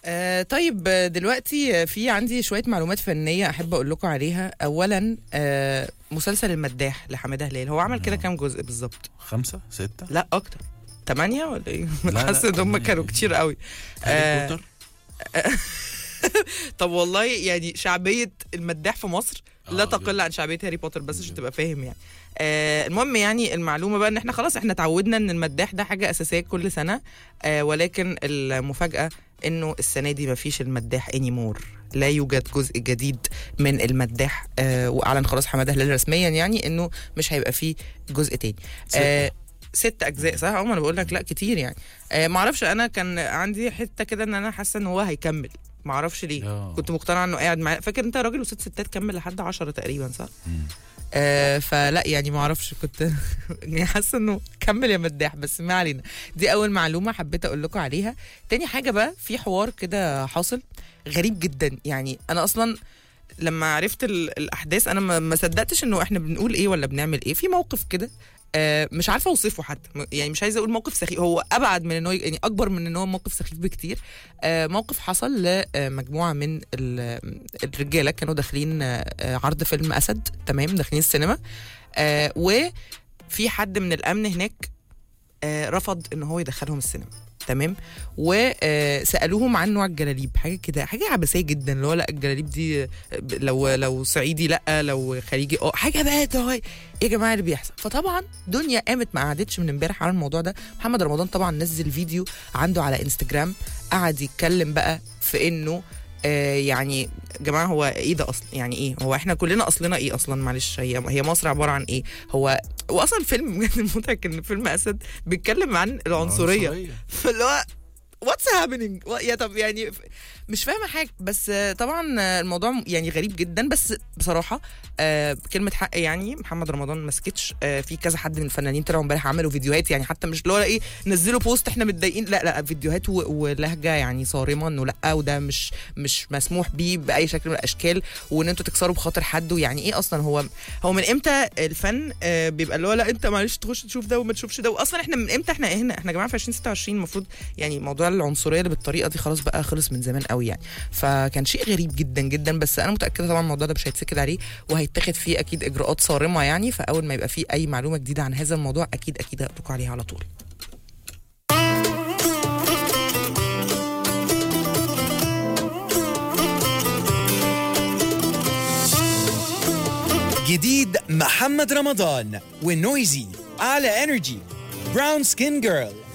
طيب دلوقتي في عندي شوية معلومات فنية أحب أقول لكم عليها. أولا مسلسل المداح لحمادة هلال، هو عمل كده كام جزء بالظبط؟ 5 6 لا أكتر، 8 ولا إيه؟ لا، حاسة إن هم كانوا كتير قوي. هاري بوتر. طب والله يعني شعبية المداح في مصر لا تقل عن شعبية هاري بوتر، بس عشان تبقى فاهم يعني. المهم يعني المعلومة بقى ان احنا خلاص احنا تعودنا ان المداح ده حاجة اساسية كل سنة، ولكن المفاجأة انه السنة دي مفيش المداح انيمور، لا يوجد جزء جديد من المداح. واعلن خلاص حمادة هلال رسميا يعني انه مش هيبقى فيه جزء تاني. 6 أجزاء صح؟ انا بقول لك لا كتير يعني. معرفش، انا كان عندي حتة كده ان انا حاسة ان هو هيكمل، معرفش ليه. كنت مقتنعة انه قاعد معايا. فاكر انت راجل وست ستات كمل لحد 10 تقريبا صح؟ فلا يعني ما اعرفش، كنت يعني حاسه انه كمل يا مداح، بس ما علينا. دي اول معلومه حبيت اقول لكم عليها. تاني حاجه بقى، في حوار كده حاصل غريب جدا. يعني انا اصلا لما عرفت الاحداث انا ما صدقتش انه احنا بنقول ايه ولا بنعمل ايه. في موقف كده مش عارفه اوصفه حتى، يعني مش عايزه اقول موقف سخيف، هو ابعد من انه يعني اكبر من انه موقف سخيف بكتير. موقف حصل لمجموعه من الرجاله كانوا داخلين عرض فيلم اسد، تمام، داخلين السينما، وفي حد من الامن هناك رفض ان هو يدخلهم السينما، تمام، وسالوهم عن نوع الجلاليب، حاجه كده، حاجه عبثيه جدا، اللي هو لا الجلاليب دي لو صعيدي لا، لو خليجي حاجه بقى ايه يا جماعه اللي بيحصل. فطبعا دنيا قامت ما قعدتش من امبارح على الموضوع ده. محمد رمضان طبعا نزل فيديو عنده على انستجرام، قعد يتكلم بقى في انه يعني جماعه هو ايه ده اصلا، يعني ايه هو احنا كلنا اصلنا ايه اصلا، معلش هي مصر عباره عن ايه. هو واصلا فيلم المضحك ان فيلم اسد بيتكلم عن العنصريه. فاللي هو واتس هابينج يا طب يعني مش فاهمه حاجه. بس طبعا الموضوع يعني غريب جدا. بس بصراحه كلمه حق يعني محمد رمضان ما سكتش. في كذا حد من الفنانين طلعوا امبارح عملوا فيديوهات، يعني حتى مش اللي هو ايه نزلوا بوست احنا متضايقين، لا فيديوهات ولهجه يعني صارمه انه لا، وده مش مسموح بيه باي شكل من الاشكال، وان انتوا تكسروا بخاطر حد. ويعني ايه اصلا هو من امتى الفن بيبقى اللي هو لا انت معلش تخش تشوف ده وما تشوفش ده. واصلا احنا من امتى احنا هنا، احنا يا جماعه في 2026 المفروض يعني موضوع العنصريه اللي بالطريقه دي خلاص بقى خلص من زمان قوي يعني. فكان شيء غريب جدا جدا. بس انا متاكده طبعا الموضوع ده مش هيتسكت عليه وهيتاخد فيه اكيد اجراءات صارمه يعني. فاول ما يبقى فيه اي معلومه جديده عن هذا الموضوع اكيد هقولكم عليها على طول. جديد محمد رمضان ونويزي على انرجي. براون سكين جيرل